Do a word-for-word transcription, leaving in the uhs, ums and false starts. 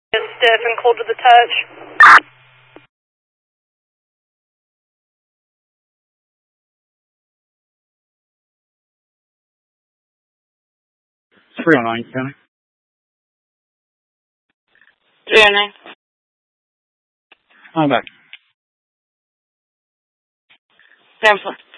Is stiff and cold to the touch. three oh nine, County. three oh nine. I'm back. Ground floor.